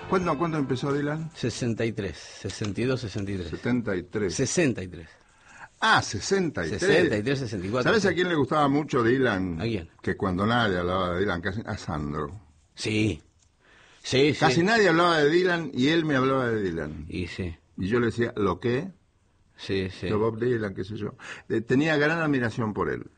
¿Cuándo empezó Dylan? 63, 62, 63. 73. 63. Ah, 63. 63, 64. ¿Sabes a quién le gustaba mucho Dylan? ¿A quién? Que cuando nadie hablaba de Dylan, casi a Sandro. Sí. Sí, sí. Casi nadie hablaba de Dylan y él me hablaba de Dylan. Y sí. Y yo le decía, ¿lo qué? Sí, sí. Yo, Bob Dylan, qué sé yo. Tenía gran admiración por él.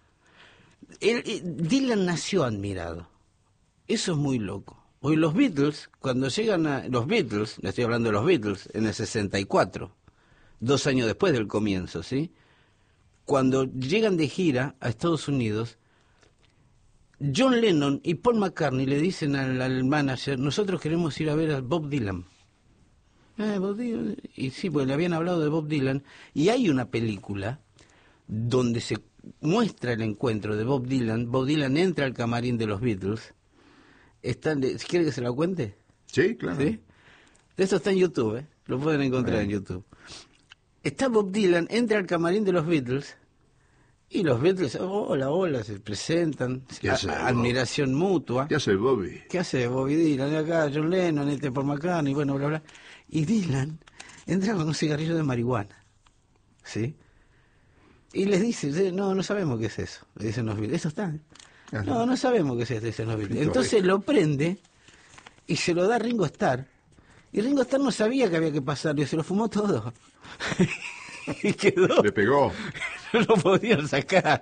Dylan nació admirado. Eso es muy loco. Hoy los Beatles, cuando llegan a... Los Beatles, le estoy hablando de los Beatles, en el 64, 2 años después del comienzo, ¿sí? Cuando llegan de gira a Estados Unidos, John Lennon y Paul McCartney le dicen al manager, nosotros queremos ir a ver a Bob Dylan. Bob Dylan. Y sí, pues le habían hablado de Bob Dylan. Y hay una película donde se muestra el encuentro de Bob Dylan. Bob Dylan entra al camarín de los Beatles. ¿Quiere que se la cuente? Sí, claro. ¿Sí? Esto está en YouTube, ¿eh? Lo pueden encontrar en YouTube. Está Bob Dylan, entra al camarín de los Beatles, y los Beatles, hola, hola, se presentan, admiración mutua. ¿Qué hace Bobby? ¿Qué hace Bobby Dylan? Acá John Lennon, Paul McCartney, bueno, bla, bla. Y Dylan entra con un cigarrillo de marihuana, ¿sí? Y les dice, no sabemos qué es eso, le dicen los Beatles. Eso está. No sabemos qué es eso, dicen los Beatles. Entonces lo prende y se lo da a Ringo Starr. Y Ringo Starr no sabía que había que pasarlo y se lo fumó todo. Y quedó. Le pegó. No lo podían sacar.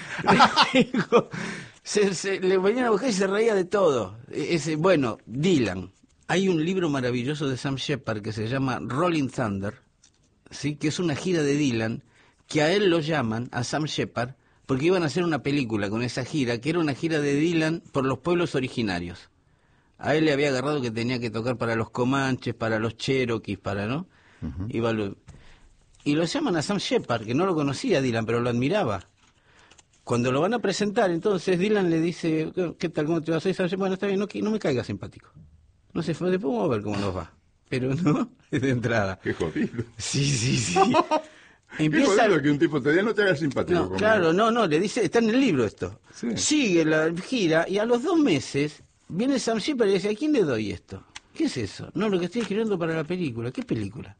Le venían a buscar y se reía de todo. Bueno, Dylan. Hay un libro maravilloso de Sam Shepard que se llama Rolling Thunder, ¿sí? Que es una gira de Dylan, que a él lo llaman, a Sam Shepard, porque iban a hacer una película con esa gira, que era una gira de Dylan por los pueblos originarios. A él le había agarrado que tenía que tocar para los comanches, para los cherokees, ¿no? Uh-huh. Y lo llaman a Sam Shepard, que no lo conocía Dylan, pero lo admiraba. Cuando lo van a presentar, entonces Dylan le dice, ¿qué tal, cómo te vas a ir? Bueno, está bien, no me caiga simpático. No sé, después vamos a ver cómo nos va. Pero no, es de entrada. Qué jodido. Sí. Empieza... Qué jodido que un tipo te diga, no te hagas simpático. No, claro, no, le dice, está en el libro esto. Sí. Sigue la gira y a los 2 meses viene Sam Shepard y dice, ¿a quién le doy esto? ¿Qué es eso? No, lo que estoy escribiendo para la película. ¿Qué película?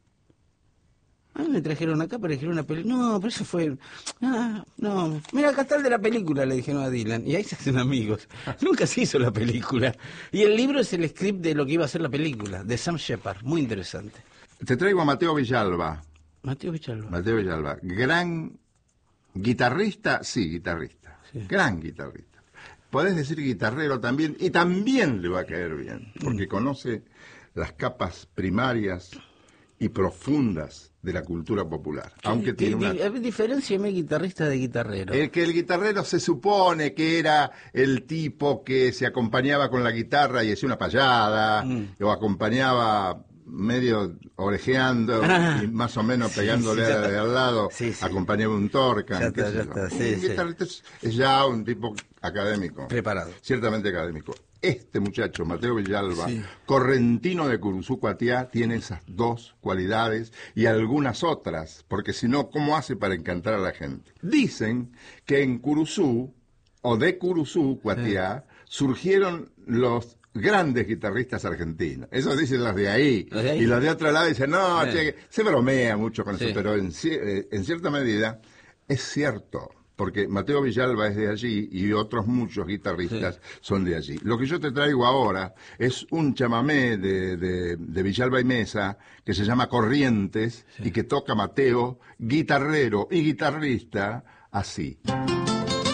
Me trajeron acá para escribir una película. No, pero eso fue... no. Mira, acá está el de la película, le dijeron a Dylan. Y ahí se hacen amigos. Nunca se hizo la película. Y el libro es el script de lo que iba a ser la película, de Sam Shepard. Muy interesante. Te traigo a Mateo Villalba. Mateo Villalba. Gran guitarrista, guitarrista. Sí. Gran guitarrista. Podés decir guitarrero también, y también le va a caer bien, porque conoce las capas primarias y profundas de la cultura popular. Aunque tiene una... Diferenciame guitarrista de guitarrero. El guitarrero se supone que era el tipo que se acompañaba con la guitarra y hacía una payada, o acompañaba medio orejeando y más o menos pegándole de al lado, acompañaba un Torcan. Ya está. El guitarrista es ya un tipo académico. Preparado. Ciertamente académico. Este muchacho, Mateo Villalba, correntino de Curuzú, Cuatiá, tiene esas 2 cualidades y algunas otras, porque si no, ¿cómo hace para encantar a la gente? Dicen que en Curuzú, o de Curuzú, Cuatiá, surgieron los grandes guitarristas argentinos. Eso dicen los de ahí. Y los de otro lado dicen, no, che, se bromea mucho con eso, pero en cierta medida es cierto. Porque Mateo Villalba es de allí y otros muchos guitarristas son de allí. Lo que yo te traigo ahora es un chamamé de Villalba y Mesa que se llama Corrientes y que toca Mateo, guitarrero y guitarrista, así.